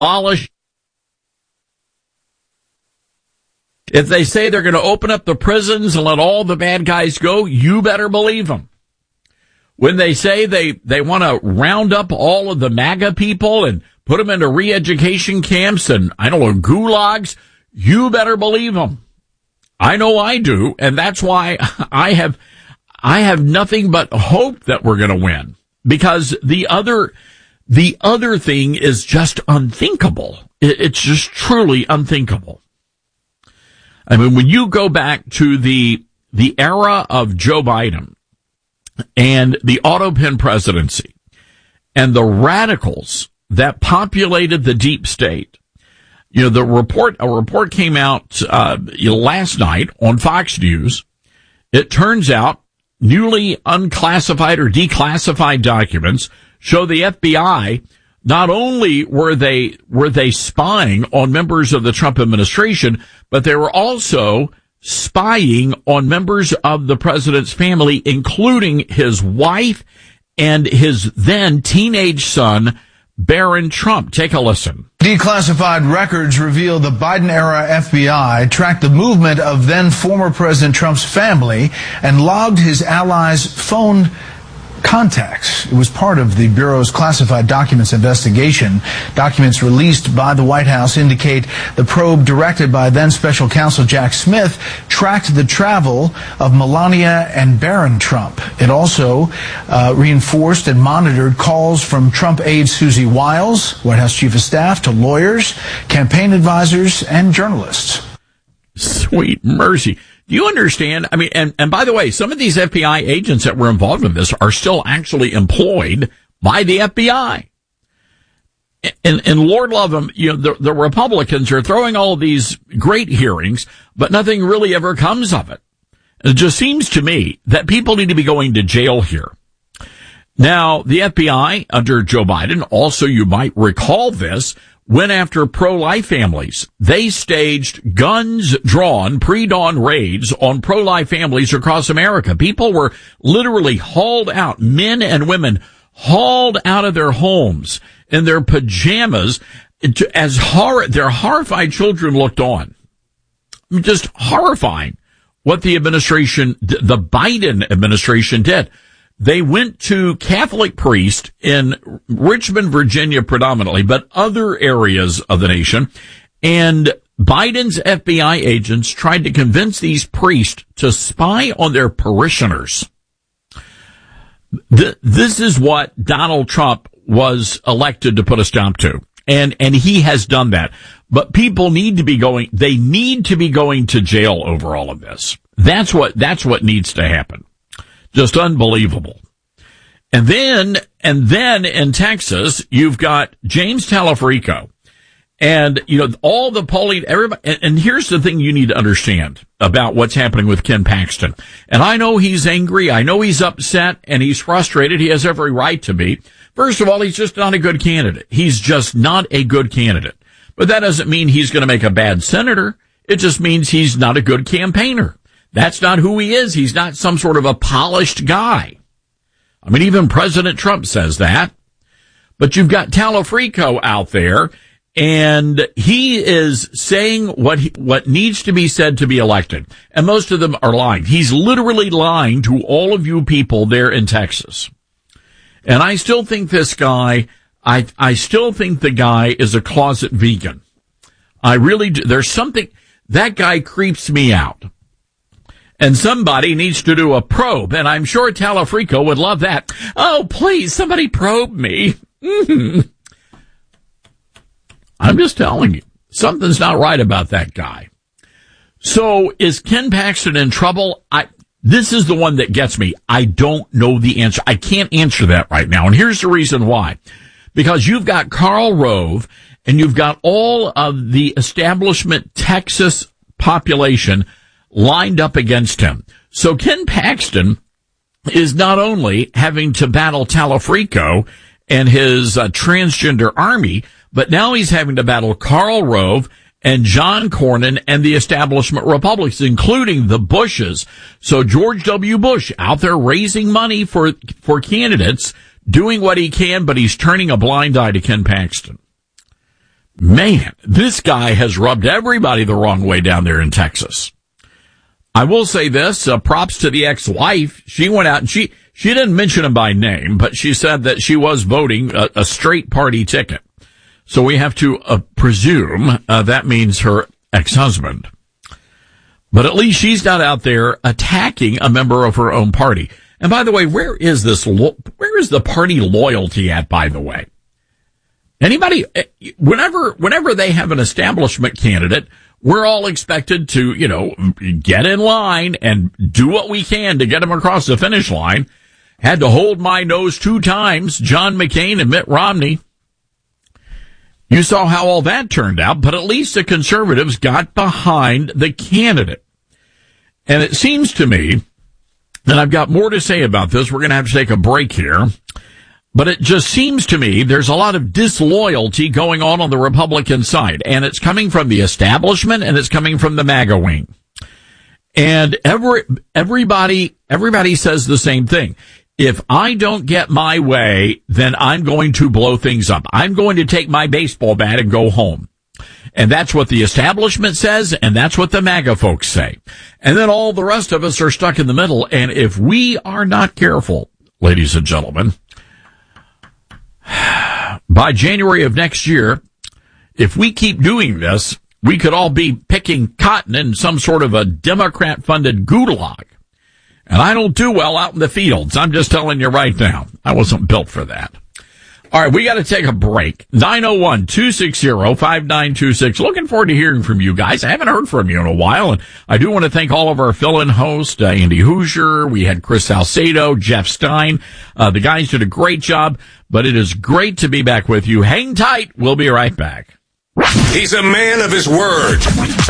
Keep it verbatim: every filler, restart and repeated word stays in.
abolish. If they say they're going to open up the prisons and let all the bad guys go, you better believe them. When they say they, they want to round up all of the MAGA people and put them into re-education camps and, I don't know, gulags, you better believe them. I know I do, and that's why I have, I have nothing but hope that we're going to win. Because the other, the other thing is just unthinkable. It's just truly unthinkable. I mean, when you go back to the, the era of Joe Biden and the autopin presidency and the radicals that populated the deep state, you know, the report, a report came out, uh, last night on Fox News. It turns out newly unclassified or declassified documents show the F B I, not only were they, were they spying on members of the Trump administration, but they were also spying on members of the president's family, including his wife and his then teenage son, Barron Trump. Take a listen. Declassified records reveal the Biden-era F B I tracked the movement of then-former President Trump's family and logged his allies' phone contacts. It was part of the Bureau's classified documents investigation. Documents released by the White House indicate the probe directed by then Special Counsel Jack Smith tracked the travel of Melania and Barron Trump. It also uh, reinforced and monitored calls from Trump aide Susie Wiles, White House Chief of Staff, to lawyers, campaign advisors, and journalists. Sweet mercy. Do you understand? I mean, and, and by the way, some of these F B I agents that were involved in this are still actually employed by the F B I. And, and Lord love them, you know, the, the Republicans are throwing all of these great hearings, but nothing really ever comes of it. It just seems to me that people need to be going to jail here. Now, the F B I under Joe Biden, also you might recall this, went after pro-life families. They staged guns drawn pre-dawn raids on pro-life families across America. People were literally hauled out, men and women hauled out of their homes in their pajamas as hor- their horrified children looked on. Just horrifying what the administration, the Biden administration did. They went to Catholic priests in Richmond, Virginia predominantly, but other areas of the nation. And Biden's F B I agents tried to convince these priests to spy on their parishioners. This is what Donald Trump was elected to put a stop to. And, and he has done that. But people need to be going, they need to be going to jail over all of this. That's what, that's what needs to happen. Just unbelievable. And then, and then in Texas, you've got James Talafrico. And, you know, all the polling, everybody, and, and here's the thing you need to understand about what's happening with Ken Paxton. And I know he's angry. I know he's upset and he's frustrated. He has every right to be. First of all, he's just not a good candidate. He's just not a good candidate. But that doesn't mean he's going to make a bad senator. It just means he's not a good campaigner. That's not who he is. He's not some sort of a polished guy. I mean, even President Trump says that. But you've got Talafrico out there, and he is saying what he, what needs to be said to be elected. And most of them are lying. He's literally lying to all of you people there in Texas. And I still think this guy, I, I still think the guy is a closet vegan. I really do. There's something, that guy creeps me out. And somebody needs to do a probe, and I'm sure Talafrico would love that. Oh, please, somebody probe me. Mm-hmm. I'm just telling you, something's not right about that guy. So is Ken Paxton in trouble? I, this is the one that gets me. I don't know the answer. I can't answer that right now. And here's the reason why. Because you've got Karl Rove, and you've got all of the establishment Texas population lined up against him. So Ken Paxton is not only having to battle Talafrico and his uh, transgender army, but now he's having to battle Karl Rove and John Cornyn and the establishment Republicans, including the Bushes. So George W. Bush out there raising money for, for candidates, doing what he can, but he's turning a blind eye to Ken Paxton. Man, this guy has rubbed everybody the wrong way down there in Texas. I will say this, uh, props to the ex-wife. She went out and she, she didn't mention him by name, but she said that she was voting a, a straight party ticket. So we have to uh, presume uh, that means her ex-husband. But at least she's not out there attacking a member of her own party. And by the way, where is this, lo- where is the party loyalty at, by the way? Anybody, whenever, whenever they have an establishment candidate, we're all expected to, you know, get in line and do what we can to get them across the finish line. Had to hold my nose two times, John McCain and Mitt Romney. You saw how all that turned out, but at least the conservatives got behind the candidate. And it seems to me, and I've got more to say about this, we're going to have to take a break here. But it just seems to me there's a lot of disloyalty going on on the Republican side, and it's coming from the establishment and it's coming from the MAGA wing. And every, everybody, everybody says the same thing. If I don't get my way, then I'm going to blow things up. I'm going to take my baseball bat and go home. And that's what the establishment says, and that's what the MAGA folks say. And then all the rest of us are stuck in the middle, and if we are not careful, ladies and gentlemen, by January of next year, if we keep doing this, we could all be picking cotton in some sort of a Democrat-funded gulag. And I don't do well out in the fields. I'm just telling you right now. I wasn't built for that. All right, we got to take a break. nine oh one, two six zero, five nine two six. Looking forward to hearing from you guys. I haven't heard from you in a while, and I do want to thank all of our fill-in hosts, uh, Andy Hoosier. We had Chris Salcedo, Jeff Stein. Uh, the guys did a great job, but it is great to be back with you. Hang tight. We'll be right back. He's a man of his word.